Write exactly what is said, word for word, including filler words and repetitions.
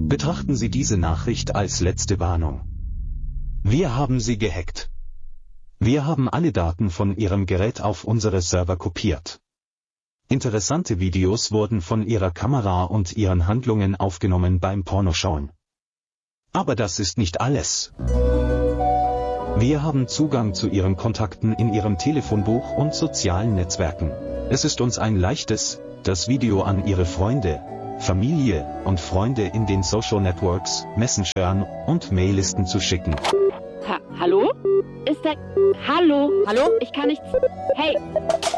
Betrachten Sie diese Nachricht als letzte Warnung. Wir haben Sie gehackt. Wir haben alle Daten von Ihrem Gerät auf unsere Server kopiert. Interessante Videos wurden von Ihrer Kamera und Ihren Handlungen aufgenommen beim Pornoschauen. Aber das ist nicht alles. Wir haben Zugang zu Ihren Kontakten in Ihrem Telefonbuch und sozialen Netzwerken. Es ist uns ein leichtes, das Video an Ihre Freunde, Familie und Freunde in den Social Networks, Messengern und Maillisten zu schicken. Ha Hallo? Ist da... Hallo? Hallo? Ich kann nichts... Hey!